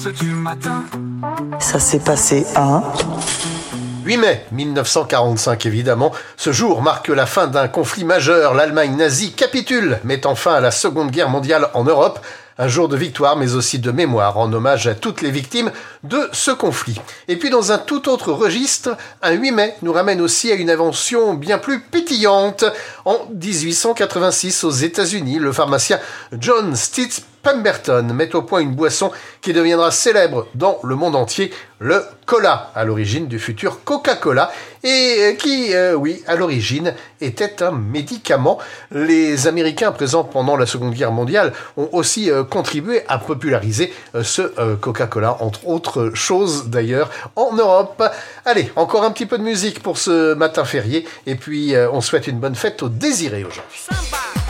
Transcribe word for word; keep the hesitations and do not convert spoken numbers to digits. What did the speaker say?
Du matin. Ça s'est passé un huit mai mille neuf cent quarante-cinq, évidemment. Ce jour marque la fin d'un conflit majeur. L'Allemagne nazie capitule, mettant fin à la Seconde Guerre mondiale en Europe. Un jour de victoire, mais aussi de mémoire, en hommage à toutes les victimes de ce conflit. Et puis, dans un tout autre registre, un huit mai nous ramène aussi à une invention bien plus pétillante. En dix-huit cent quatre-vingt-six, aux États-Unis, le pharmacien John Stitz Pemberton met au point une boisson qui deviendra célèbre dans le monde entier, le cola, à l'origine du futur Coca-Cola, et qui, euh, oui, à l'origine, était un médicament. Les Américains présents pendant la Seconde Guerre mondiale ont aussi euh, contribué à populariser euh, ce euh, Coca-Cola, entre autres choses d'ailleurs, en Europe. Allez, encore un petit peu de musique pour ce matin férié, et puis euh, on souhaite une bonne fête aux désirés aujourd'hui.